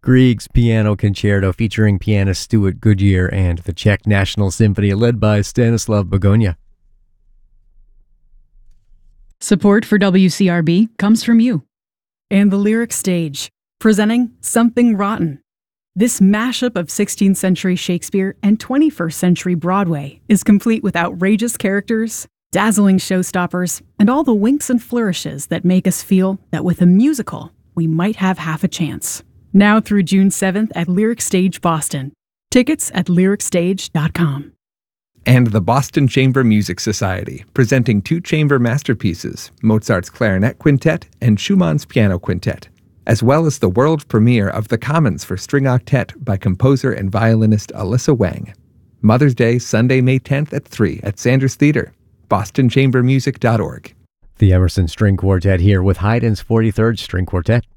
Grieg's Piano Concerto featuring pianist Stuart Goodyear and the Czech National Symphony led by Stanislav Begonia. Support for WCRB comes from you. And the Lyric Stage, presenting Something Rotten. This mashup of 16th century Shakespeare and 21st century Broadway is complete with outrageous characters, dazzling showstoppers, and all the winks and flourishes that make us feel that with a musical, we might have half a chance. Now through June 7th at Lyric Stage Boston. Tickets at lyricstage.com. And the Boston Chamber Music Society, presenting two chamber masterpieces, Mozart's Clarinet Quintet and Schumann's Piano Quintet, as well as the world premiere of The Commons for String Octet by composer and violinist Alyssa Wang. Mother's Day, Sunday, May 10th at 3 at Sanders Theater, bostonchambermusic.org. The Emerson String Quartet here with Haydn's 43rd String Quartet.